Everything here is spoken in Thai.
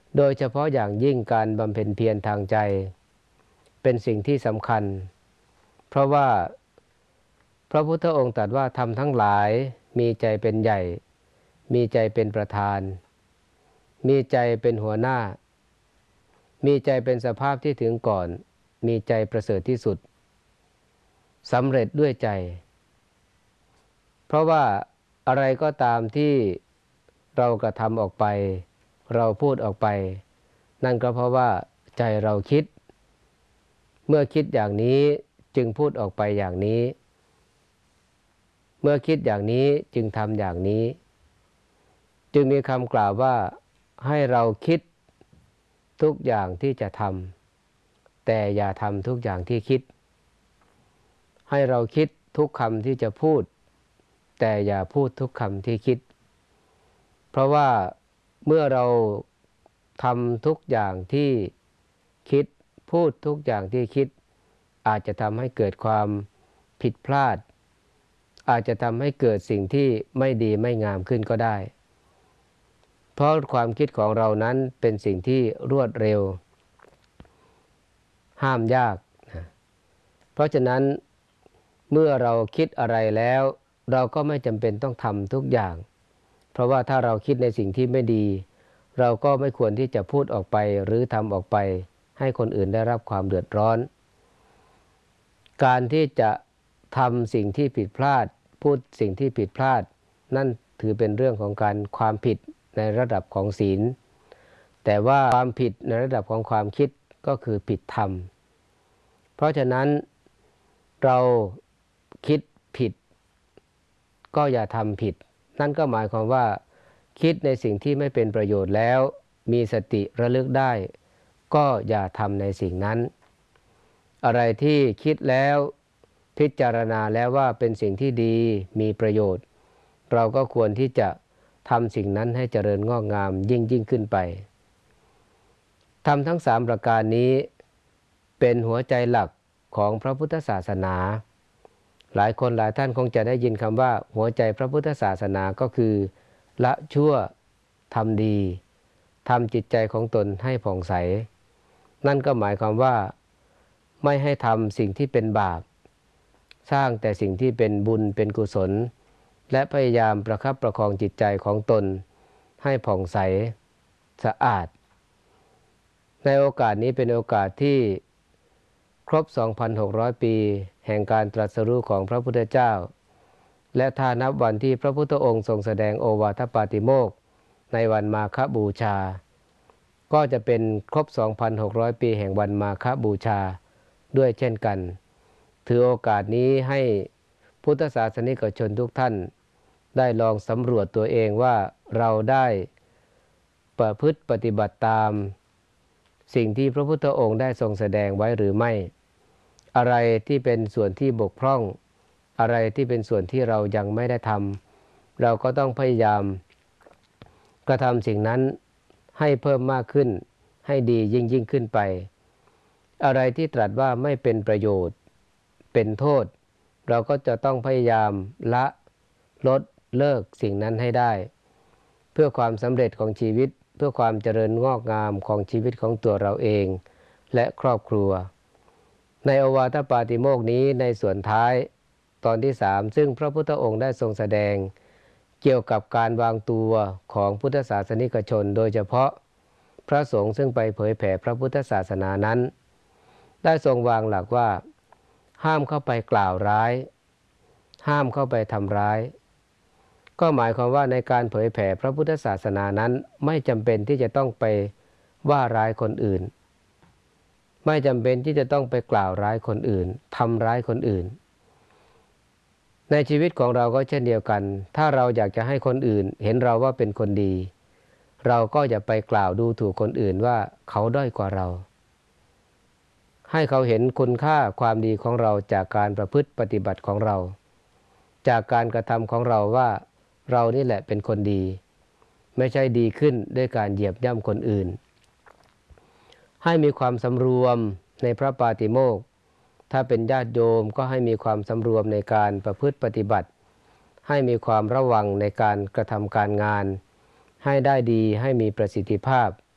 โดยเฉพาะอย่างยิ่งการบำเพ็ญเพียรทางใจเป็นสิ่งที่สำคัญเพราะว่าพระพุทธองค์ตรัสว่าธรรมทั้งหลายมีใจเป็นใหญ่มีใจเป็นประธานมีใจเป็นหัวหน้ามีใจเป็นสภาพที่ถึงก่อนมีใจประเสริฐที่สุดสำเร็จด้วยใจเพราะว่าอะไรก็ตามที่เรากระทำออกไปเราพูดออกไปนั่นก็เพราะว่าใจเราคิดเมื่อคิดอย่างนี้จึงพูดออกไปอย่างนี้เมื่อคิดอย่างนี้จึงทำอย่างนี้จึงมีคำกล่าวว่าให้เราคิดทุกอย่างที่จะทำแต่อย่าทำทุกอย่างที่คิดให้เราคิดทุกคำที่จะพูดแต่อย่าพูดทุกคำที่คิดเพราะว่าเมื่อเราทำทุกอย่างที่คิดพูดทุกอย่างที่คิดอาจจะทำให้เกิดความผิดพลาดอาจจะทำให้เกิดสิ่งที่ไม่ดีไม่งามขึ้นก็ได้เพราะความคิดของเรานั้นเป็นสิ่งที่รวดเร็วห้ามยากนะเพราะฉะนั้นเมื่อเราคิดอะไรแล้วเราก็ไม่จำเป็นต้องทำทุกอย่างเพราะว่าถ้าเราคิดในสิ่งที่ไม่ดีเราก็ไม่ควรที่จะพูดออกไปหรือทำออกไปให้คนอื่นได้รับความเดือดร้อนการที่จะทำสิ่งที่ผิดพลาดพูดสิ่งที่ผิดพลาดนั่นถือเป็นเรื่องของการความผิดในระดับของศีลแต่ว่าความผิดในระดับของความคิดก็คือผิดธรรมเพราะฉะนั้นเราคิดผิดก็อย่าทำผิดนั่นก็หมายความว่าคิดในสิ่งที่ไม่เป็นประโยชน์แล้วมีสติระลึกได้ก็อย่าทำในสิ่งนั้นอะไรที่คิดแล้วพิจารณาแล้วว่าเป็นสิ่งที่ดีมีประโยชน์เราก็ควรที่จะทำสิ่งนั้นให้เจริญงอกงามยิ่งขึ้นไปธรรมทั้ง3ประการนี้เป็นหัวใจหลักของพระพุทธศาสนาหลายคนหลายท่านคงจะได้ยินคำว่าหัวใจพระพุทธศาสนาก็คือละชั่วทำดีทำจิตใจของตนให้ผ่องใสนั่นก็หมายความว่าไม่ให้ทำสิ่งที่เป็นบาปสร้างแต่สิ่งที่เป็นบุญเป็นกุศลและพยายามประคับประคองจิตใจของตนให้ผ่องใสสะอาดในโอกาสนี้เป็นโอกาสที่ครบ 2,600 ปีแห่งการตรัสรู้ของพระพุทธเจ้าและถ้านับวันที่พระพุทธองค์ทรงแสดงโอวาทปาติโมกข์ในวันมาฆบูชาก็จะเป็นครบ 2,600 ปีแห่งวันมาฆบูชาด้วยเช่นกันถือโอกาสนี้ให้พุทธศาสนิกชนทุกท่านได้ลองสำรวจตัวเองว่าเราได้ประพฤติปฏิบัติตามสิ่งที่พระพุทธองค์ได้ทรงแสดงไว้หรือไม่อะไรที่เป็นส่วนที่บกพร่องอะไรที่เป็นส่วนที่เรายังไม่ได้ทำเราก็ต้องพยายามกระทำสิ่งนั้นให้เพิ่มมากขึ้นให้ดียิ่งขึ้นไปอะไรที่ตรัสว่าไม่เป็นประโยชน์เป็นโทษเราก็จะต้องพยายามละลดเลิกสิ่งนั้นให้ได้เพื่อความสำเร็จของชีวิตเพื่อความเจริญงอกงามของชีวิตของตัวเราเองและครอบครัวในโอวาทปาติโมกข์นี้ในส่วนท้ายตอนที่3ซึ่งพระพุทธองค์ได้ทรงแสดงเกี่ยวกับการวางตัวของพุทธศาสนิกชนโดยเฉพาะพระสงฆ์ซึ่งไปเผยแผ่พระพุทธศาสนานั้นได้ทรงวางหลักว่าห้ามเข้าไปกล่าวร้ายห้ามเข้าไปทำร้ายก็หมายความว่าในการเผยแผ่พระพุทธศาสนานั้นไม่จำเป็นที่จะต้องไปว่าร้ายคนอื่นไม่จำเป็นที่จะต้องไปกล่าวร้ายคนอื่นทำร้ายคนอื่นในชีวิตของเราก็เช่นเดียวกันถ้าเราอยากจะให้คนอื่นเห็นเราว่าเป็นคนดีเราก็อย่าไปกล่าวดูถูกคนอื่นว่าเขาด้อยกว่าเราให้เขาเห็นคุณค่าความดีของเราจากการประพฤติปฏิบัติของเราจากการกระทำของเราว่าเรานี่แหละเป็นคนดีไม่ใช่ดีขึ้นด้วยการเหยียบย่ำคนอื่นให้มีความสำรวมในพระปาติโมกข์ถ้าเป็นญาติโยมก็ให้มีความสำรวมในการประพฤติปฏิบัติให้มีความระวังในการกระทำการงานให้ได้ดีให้มีประสิทธิภาพ